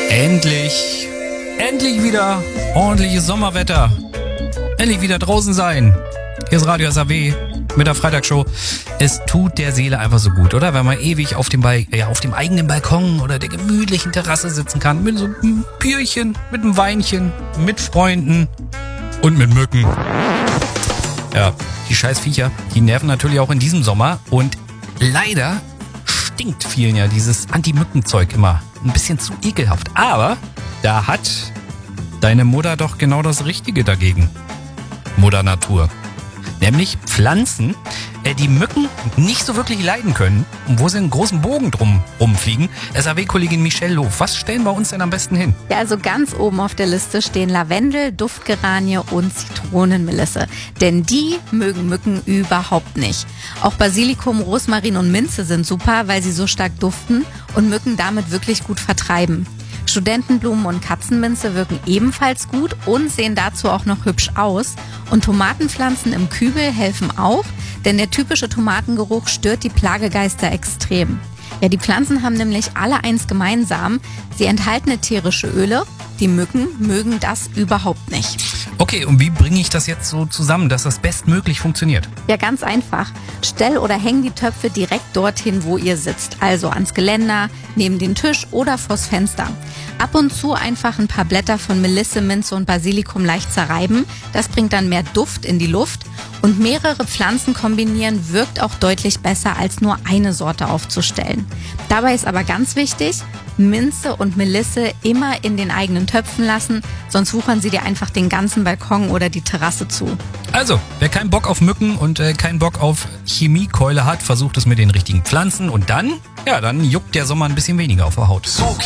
Endlich wieder ordentliches Sommerwetter. Endlich wieder draußen sein. Hier ist Radio SAW mit der Freitagsshow. Es tut der Seele einfach so gut, oder? Wenn man ewig auf dem eigenen Balkon oder der gemütlichen Terrasse sitzen kann. Mit so einem Bierchen, mit einem Weinchen, mit Freunden und mit Mücken. Ja, die scheiß Viecher, die nerven natürlich auch in diesem Sommer. Und leider stinkt vielen ja dieses Anti-Mücken-Zeug immer ein bisschen zu ekelhaft. Aber da hat deine Mutter doch genau das Richtige dagegen. Mutter Natur. Nämlich Pflanzen, die Mücken nicht so wirklich leiden können und wo sie einen großen Bogen drum rumfliegen. SAW-Kollegin Michelle Loof, was stellen wir uns denn am besten hin? Ja, also ganz oben auf der Liste stehen Lavendel, Duftgeranie und Zitronenmelisse. Denn die mögen Mücken überhaupt nicht. Auch Basilikum, Rosmarin und Minze sind super, weil sie so stark duften und Mücken damit wirklich gut vertreiben. Studentenblumen und Katzenminze wirken ebenfalls gut und sehen dazu auch noch hübsch aus. Und Tomatenpflanzen im Kübel helfen auch, denn der typische Tomatengeruch stört die Plagegeister extrem. Ja, die Pflanzen haben nämlich alle eins gemeinsam. Sie enthalten ätherische Öle. Die Mücken mögen das überhaupt nicht. Okay, und wie bringe ich das jetzt so zusammen, dass das bestmöglich funktioniert? Ja, ganz einfach. Stell oder häng die Töpfe direkt dorthin, wo ihr sitzt. Also ans Geländer, neben den Tisch oder vors Fenster. Ab und zu einfach ein paar Blätter von Melisse, Minze und Basilikum leicht zerreiben. Das bringt dann mehr Duft in die Luft. Und mehrere Pflanzen kombinieren wirkt auch deutlich besser, als nur eine Sorte aufzustellen. Dabei ist aber ganz wichtig, Minze und Melisse immer in den eigenen Töpfen lassen, sonst wuchern sie dir einfach den ganzen Balkon oder die Terrasse zu. Also, wer keinen Bock auf Mücken und keinen Bock auf Chemiekeule hat, versucht es mit den richtigen Pflanzen und dann juckt der Sommer ein bisschen weniger auf der Haut. So